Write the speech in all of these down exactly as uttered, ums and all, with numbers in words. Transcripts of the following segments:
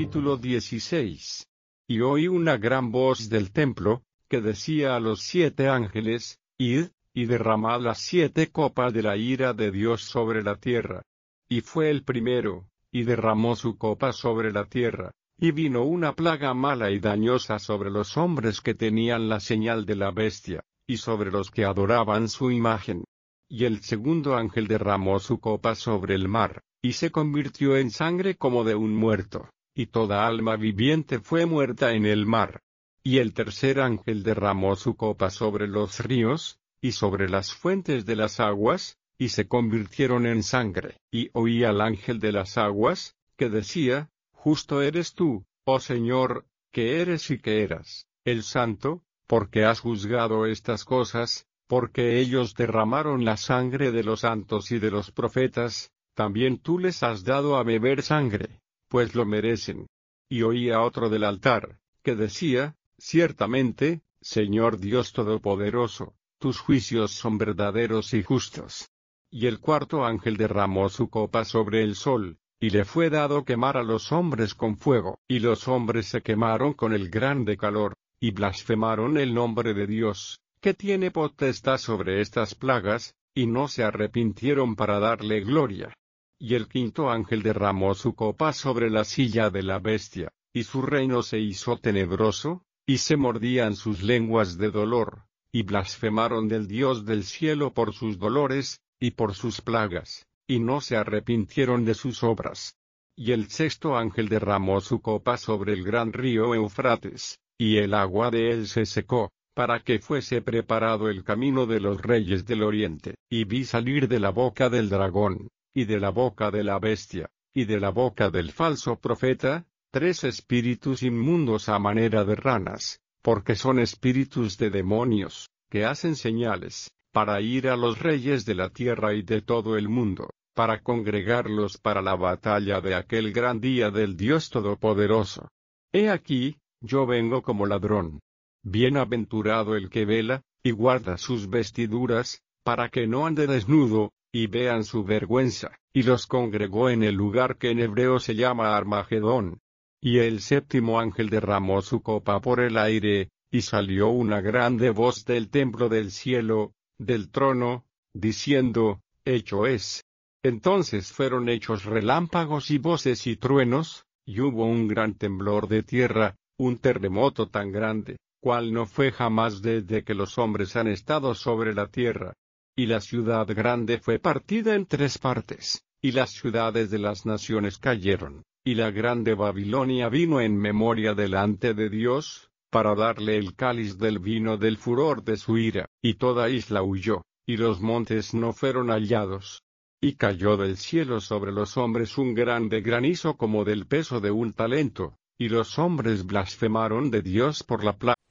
Capítulo dieciséis. Y oí una gran voz del templo, que decía a los siete ángeles, Id, y derramad las siete copas de la ira de Dios sobre la tierra. Y fue el primero, y derramó su copa sobre la tierra, y vino una plaga mala y dañosa sobre los hombres que tenían la señal de la bestia, y sobre los que adoraban su imagen. Y el segundo ángel derramó su copa sobre el mar, y se convirtió en sangre como de un muerto, y toda alma viviente fue muerta en el mar. Y el tercer ángel derramó su copa sobre los ríos, y sobre las fuentes de las aguas, y se convirtieron en sangre. Y oí al ángel de las aguas, que decía, Justo eres tú, oh Señor, que eres y que eras, el Santo, porque has juzgado estas cosas, porque ellos derramaron la sangre de los santos y de los profetas, también tú les has dado a beber sangre, pues lo merecen. Y oí a otro del altar, que decía, Ciertamente, Señor Dios Todopoderoso, tus juicios son verdaderos y justos. Y el cuarto ángel derramó su copa sobre el sol, y le fue dado quemar a los hombres con fuego. Y los hombres se quemaron con el grande calor, y blasfemaron el nombre de Dios, que tiene potestad sobre estas plagas, y no se arrepintieron para darle gloria. Y el quinto ángel derramó su copa sobre la silla de la bestia, y su reino se hizo tenebroso, y se mordían sus lenguas de dolor, y blasfemaron del Dios del cielo por sus dolores, y por sus plagas, y no se arrepintieron de sus obras. Y el sexto ángel derramó su copa sobre el gran río Eufrates, y el agua de él se secó, para que fuese preparado el camino de los reyes del oriente. Y vi salir de la boca del dragón, y de la boca de la bestia, y de la boca del falso profeta, tres espíritus inmundos a manera de ranas, porque son espíritus de demonios, que hacen señales, para ir a los reyes de la tierra y de todo el mundo, para congregarlos para la batalla de aquel gran día del Dios Todopoderoso. He aquí, yo vengo como ladrón. Bienaventurado el que vela, y guarda sus vestiduras, para que no ande desnudo, y vean su vergüenza. Y los congregó en el lugar que en hebreo se llama Armagedón. Y el séptimo ángel derramó su copa por el aire, y salió una grande voz del templo del cielo, del trono, diciendo, Hecho es. Entonces fueron hechos relámpagos y voces y truenos, y hubo un gran temblor de tierra, un terremoto tan grande, cual no fue jamás desde que los hombres han estado sobre la tierra. Y la ciudad grande fue partida en tres partes, y las ciudades de las naciones cayeron, y la grande Babilonia vino en memoria delante de Dios, para darle el cáliz del vino del furor de su ira, y toda isla huyó, y los montes no fueron hallados. Y cayó del cielo sobre los hombres un grande granizo como del peso de un talento, y los hombres blasfemaron de Dios por la plaga.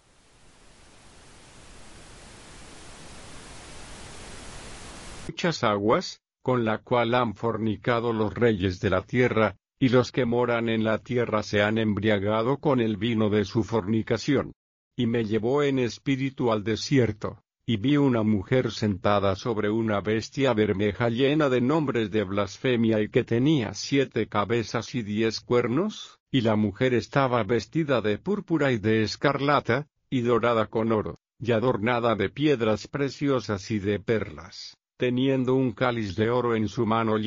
Muchas aguas, con la cual han fornicado los reyes de la tierra, y los que moran en la tierra se han embriagado con el vino de su fornicación. Y me llevó en espíritu al desierto, y vi una mujer sentada sobre una bestia bermeja llena de nombres de blasfemia y que tenía siete cabezas y diez cuernos, y la mujer estaba vestida de púrpura y de escarlata, y dorada con oro, y adornada de piedras preciosas y de perlas, teniendo un cáliz de oro en su mano